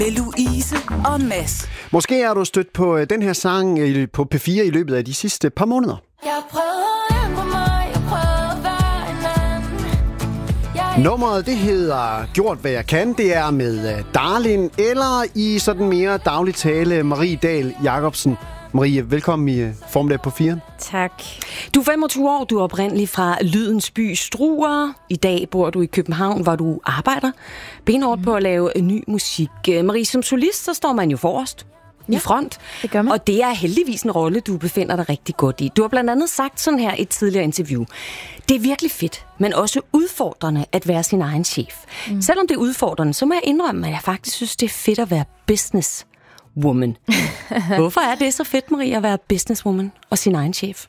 Louise og Mads. Måske er du stødt på den her sang på P4 i løbet af de sidste par måneder. Jeg prøver at ændre mig, jeg prøver at være en anden. Nummeret, det hedder Gjort, hvad jeg kan. Det er med Darlin, eller i sådan mere daglig tale, Marie Dahl Jacobsen. Marie, velkommen i Formiddag på 4. Tak. Du er 25 år, du er oprindelig fra Lydens by Struer. I dag bor du i København, hvor du arbejder benhårdt på at lave ny musik. Marie, som solist, så står man jo forrest i front. Det gør man. Og det er heldigvis en rolle, du befinder dig rigtig godt i. Du har blandt andet sagt sådan her i et tidligere interview. Det er virkelig fedt, men også udfordrende at være sin egen chef. Selvom det er udfordrende, så må jeg indrømme, at jeg faktisk synes, det er fedt at være businesswoman. Hvorfor er det så fedt, Marie, at være businesswoman og sin egen chef?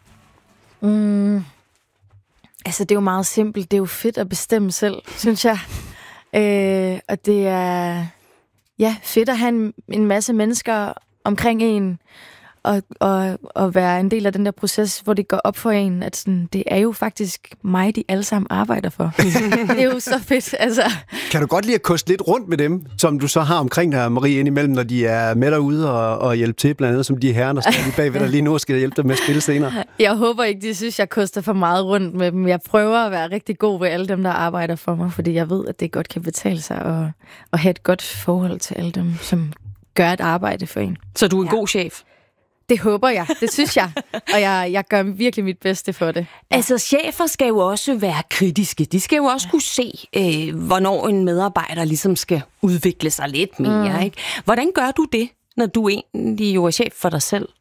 Altså, det er jo meget simpelt. Det er jo fedt at bestemme selv, synes jeg. Og det er fedt at have en masse mennesker omkring en, og være en del af den der proces, hvor det går op for en, at sådan, det er jo faktisk mig, de alle sammen arbejder for. Det er jo så fedt, altså. Kan du godt lide at koste lidt rundt med dem, som du så har omkring dig, Marie, indimellem, når de er med derude og hjælpe til, blandt andet som de herrer, der står lige bagved dig lige nu og skal hjælpe dig med at spille senere? Jeg håber ikke, de synes, jeg koster for meget rundt med dem. Jeg prøver at være rigtig god ved alle dem, der arbejder for mig, fordi jeg ved, at det godt kan betale sig at have et godt forhold til alle dem, som gør et arbejde for en. Så du er en god chef? Det håber jeg, det synes jeg. Og jeg gør virkelig mit bedste for det. Ja. Altså, chefer skal jo også være kritiske. De skal jo også kunne se, hvornår en medarbejder ligesom skal udvikle sig lidt mere. Ikke? Hvordan gør du det, når du egentlig jo er chef for dig selv?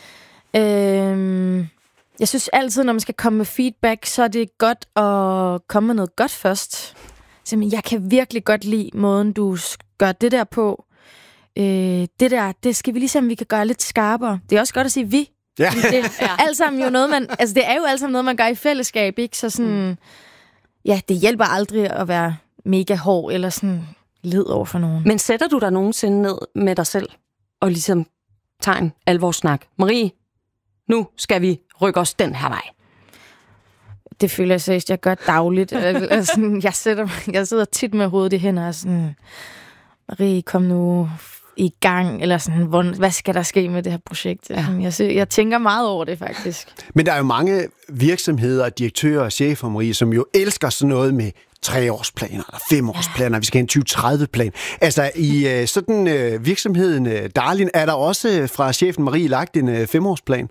Jeg synes altid, når man skal komme med feedback, så er det godt at komme med noget godt først. Simpelthen, jeg kan virkelig godt lide måden, du gør det der på. Det skal vi ligesom, vi kan gøre lidt skarpere. Det er også godt at sige vi. Ja. Det er alt sammen jo noget, det er jo alt sammen noget, man gør i fællesskab, ikke? Så sådan, det hjælper aldrig at være mega hård eller sådan led over for nogen. Men sætter du dig nogensinde ned med dig selv og ligesom tager en alvorssnak? Marie, nu skal vi rykke os den her vej. Det føler jeg seriøst, jeg gør dagligt. Jeg sidder tit med hovedet i hænder og sådan, Marie, kom nu i gang, eller sådan, hvad skal der ske med det her projekt? Ja. Jeg tænker meget over det, faktisk. Men der er jo mange virksomheder, direktører og chefer, Marie, som jo elsker sådan noget med 3-årsplaner eller 5-årsplaner. Vi skal have en 2030-plan. Altså, i sådan virksomheden Darlin, er der også fra chefen Marie lagt en 5-årsplan?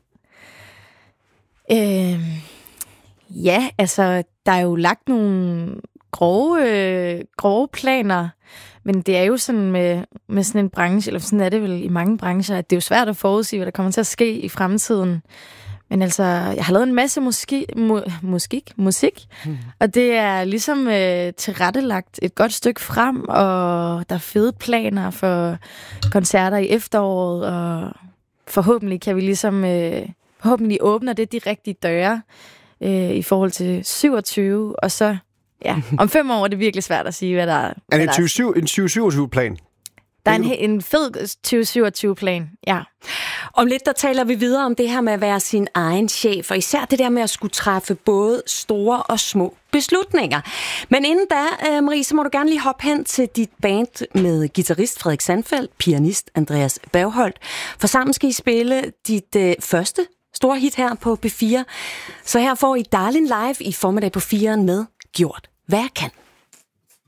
Ja, altså, der er jo lagt nogle grove planer, men det er jo sådan med sådan en branche, eller sådan er det vel i mange brancher, at det er jo svært at forudsige, hvad der kommer til at ske i fremtiden. Men altså, jeg har lavet en masse musik, og det er ligesom tilrettelagt et godt stykke frem, og der er fede planer for koncerter i efteråret, og forhåbentlig kan vi ligesom, forhåbentlig åbner det de rigtige døre i forhold til 27, og så om 5 år er det virkelig svært at sige, hvad der er. Er det en 2027-plan? Der er en fed 2027-plan, ja. Om lidt, der taler vi videre om det her med at være sin egen chef, og især det der med at skulle træffe både store og små beslutninger. Men inden da, Marie, så må du gerne lige hoppe hen til dit band med guitarist Frederik Sandfeldt, pianist Andreas Bergholt. For sammen skal I spille dit første store hit her på P4. Så her får I Darlin live i Formiddag på 4'eren med Gjort, hvad jeg kan.